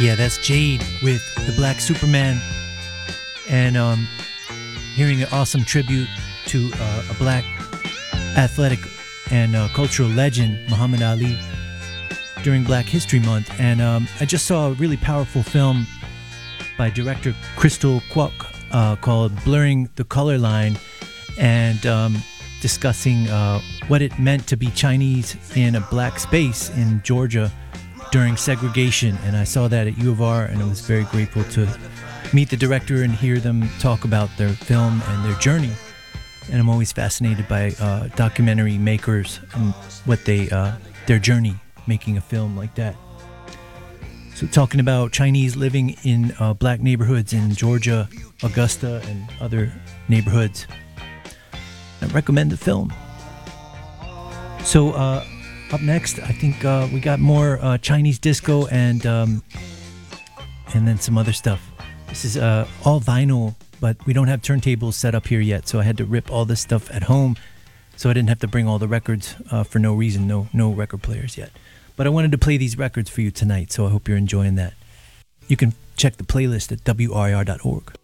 Yeah, that's Jade with the Black Superman, and hearing an awesome tribute to a black athletic and cultural legend, Muhammad Ali, during Black History Month. And I just saw a really powerful film by director Crystal Kwok called Blurring the Color Line, and discussing what it meant to be Chinese in a black space in Georgia during segregation. And I saw that at U of R, and I was very grateful to meet the director and hear them talk about their film and their journey. And I'm always fascinated by documentary makers and what their journey making a film like that. So talking about Chinese living in black neighborhoods in Georgia, Augusta, and other neighborhoods. I recommend the film. So up next, I think we got more Chinese disco and then some other stuff. This is all vinyl, but we don't have turntables set up here yet, so I had to rip all this stuff at home, so I didn't have to bring all the records for no reason. No record players yet. But I wanted to play these records for you tonight, so I hope you're enjoying that. You can check the playlist at WRIR.org.